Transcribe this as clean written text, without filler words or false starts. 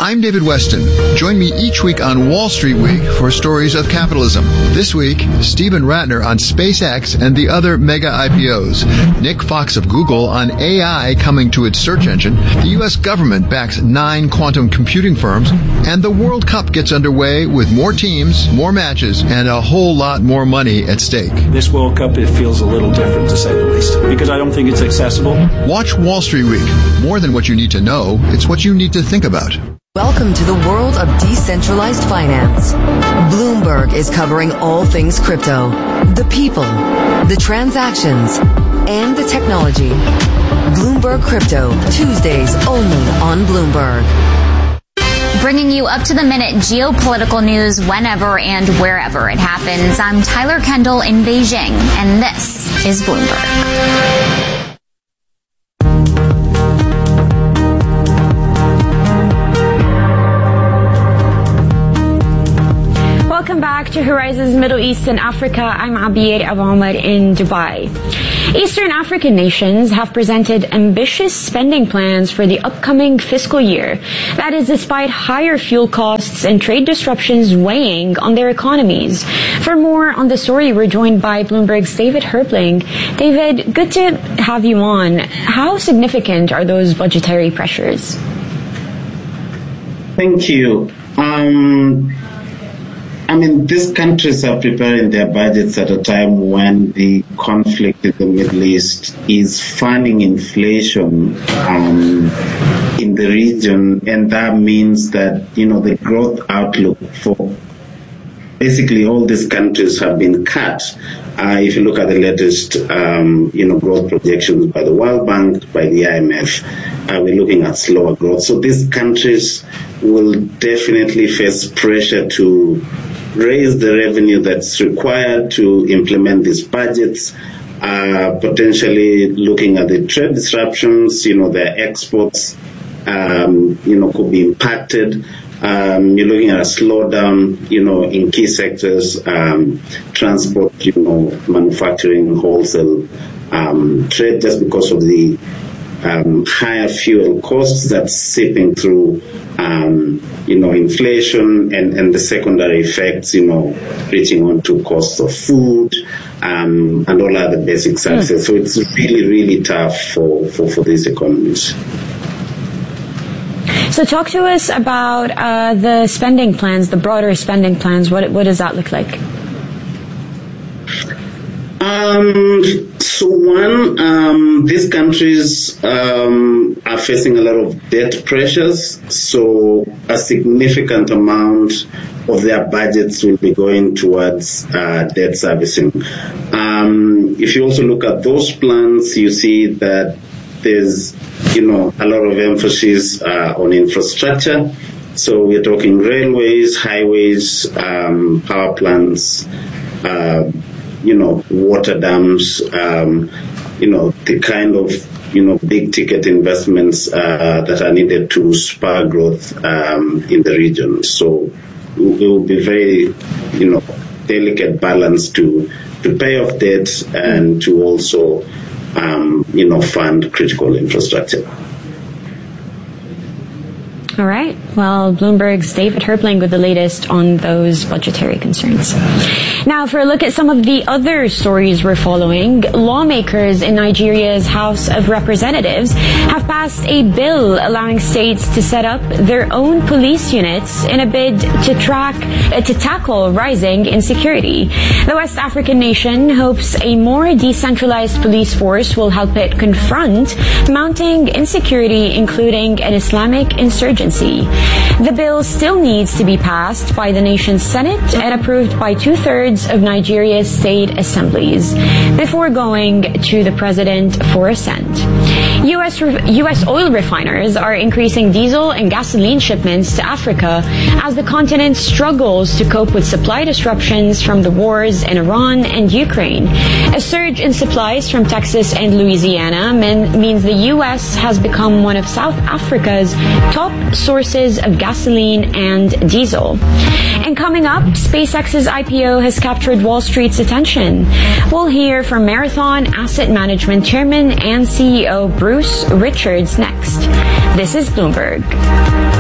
I'm David Weston. Join me each week on Wall Street Week for stories of capitalism. This week, Stephen Ratner on SpaceX and the other mega IPOs. Nick Fox of Google on AI coming to its search engine. The U.S. government backs 9 quantum computing firms. And the World Cup gets underway with more teams, more matches, and a whole lot more money at stake. This World Cup, it feels a little different, to say the least, because I don't think it's accessible. Watch Wall Street Week. More than what you need to know, it's what you need to think about. Welcome to the world of decentralized finance. Bloomberg is covering all things crypto, the people, the transactions, and the technology. Bloomberg Crypto, Tuesdays only on Bloomberg. Bringing you up-to-the-minute geopolitical news whenever and wherever it happens. I'm Tyler Kendall in Beijing, and this is Bloomberg. Welcome back to Horizons Middle East and Africa. I'm Abir Abomar in Dubai. Eastern African nations have presented ambitious spending plans for the upcoming fiscal year. That is despite higher fuel costs and trade disruptions weighing on their economies. For more on the story, we're joined by Bloomberg's David Herbling. David, good to have you on. How significant are those budgetary pressures? Thank you. These countries are preparing their budgets at a time when the conflict in the Middle East is fanning inflation in the region, and that means that, the growth outlook for basically all these countries have been cut. If you look at the latest, growth projections by the World Bank, by the IMF, we're looking at slower growth. So these countries will definitely face pressure to raise the revenue that's required to implement these budgets, potentially looking at the trade disruptions, their exports, could be impacted. You're looking at a slowdown, in key sectors, transport, manufacturing, wholesale, trade, just because of the higher fuel costs that's seeping through, inflation and the secondary effects, reaching on to cost of food, and all other basic services. So it's really, really tough for these economies. So talk to us about the spending plans, the broader spending plans. What does that look like? These countries are facing a lot of debt pressures, so a significant amount of their budgets will be going towards debt servicing. If you also look at those plans, you see that there's, a lot of emphasis on infrastructure. So we're talking railways, highways, power plants, water dams, the kind of, big ticket investments that are needed to spur growth in the region. So it will be very, delicate balance to pay off debt and to also, fund critical infrastructure. All right. Well, Bloomberg's David Herbling with the latest on those budgetary concerns. Now, for a look at some of the other stories we're following, lawmakers in Nigeria's House of Representatives have passed a bill allowing states to set up their own police units in a bid to tackle rising insecurity. The West African nation hopes a more decentralized police force will help it confront mounting insecurity, including an Islamic insurgency. The bill still needs to be passed by the nation's Senate and approved by 2/3 of Nigeria's state assemblies before going to the president for assent. U.S. oil refiners are increasing diesel and gasoline shipments to Africa as the continent struggles to cope with supply disruptions from the wars in Iran and Ukraine. A surge in supplies from Texas and Louisiana means the U.S. has become one of South Africa's top sources of gasoline and diesel. And coming up, SpaceX's IPO has captured Wall Street's attention. We'll hear from Marathon Asset Management Chairman and CEO Bruce Richards next. This is Bloomberg.